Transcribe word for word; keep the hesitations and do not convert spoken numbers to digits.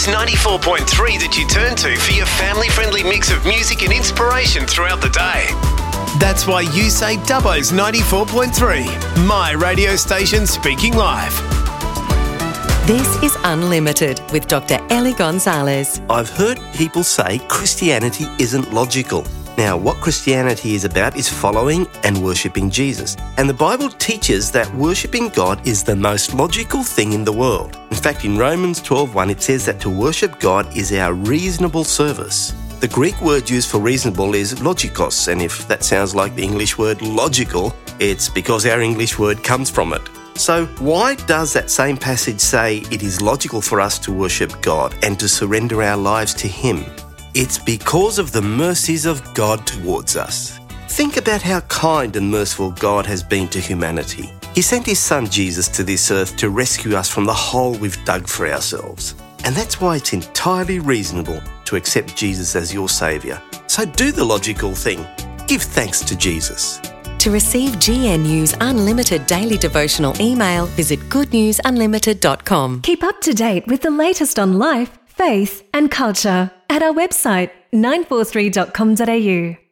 Dubbo's ninety-four point three that you turn to for your family-friendly mix of music and inspiration throughout the day. That's why you say Dubbo's ninety-four point three, my radio station speaking live. This is Unlimited with Doctor Ellie Gonzalez. I've heard people say Christianity isn't logical. Now, what Christianity is about is following and worshipping Jesus. And the Bible teaches that worshipping God is the most logical thing in the world. In fact, in Romans twelve one, it says that to worship God is our reasonable service. The Greek word used for reasonable is logikos, and if that sounds like the English word logical, it's because our English word comes from it. So why does that same passage say it is logical for us to worship God and to surrender our lives to Him? It's because of the mercies of God towards us. Think about how kind and merciful God has been to humanity. He sent His Son Jesus to this earth to rescue us from the hole we've dug for ourselves. And that's why it's entirely reasonable to accept Jesus as your saviour. So do the logical thing. Give thanks to Jesus. To receive G N U's Unlimited daily devotional email, visit good news unlimited dot com. Keep up to date with the latest on life, faith and culture at our website nine four three dot com dot a u.